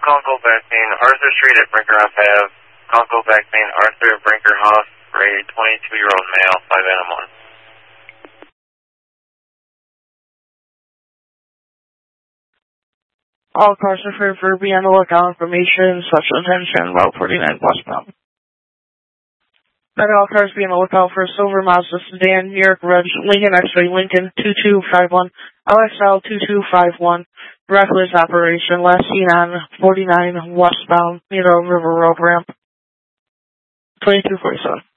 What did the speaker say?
Conkle back main, Arthur Street at Brinkerhoff Ave. Conkle back main, Arthur Brinkerhoff, grade 22-year-old male, 5NM1. All cars are referred for be on the lookout information, such attention, Route 49 westbound. Then all cars be on the lookout for a silver Mazda sedan, New York Reg, Lincoln X-Ray, Lincoln 2251, LXL 2251, reckless operation, last seen on 49 westbound, River Road ramp, 2247.